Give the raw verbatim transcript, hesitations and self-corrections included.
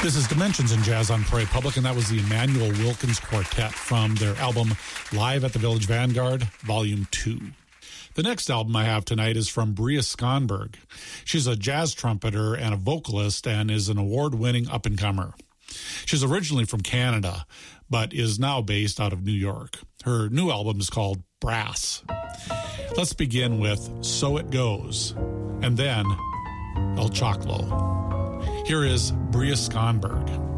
This is Dimensions in Jazz on Prairie Public, and that was the Emmanuel Wilkins Quartet from their album Live at the Village Vanguard, Volume two. The next album I have tonight is from Bria Skonberg. She's a jazz trumpeter and a vocalist and is an award-winning up-and-comer. She's originally from Canada, but is now based out of New York. Her new album is called Brass. Let's begin with So It Goes, and then El Choclo. Here is Bria Skonberg.